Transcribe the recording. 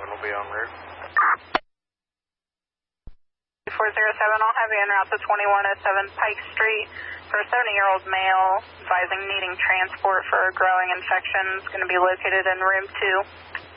will be en route. 407, I'll have you en route to 2107 Pike Street for a 70-year-old male advising needing transport for a growing infection. It's going to be located in room 2.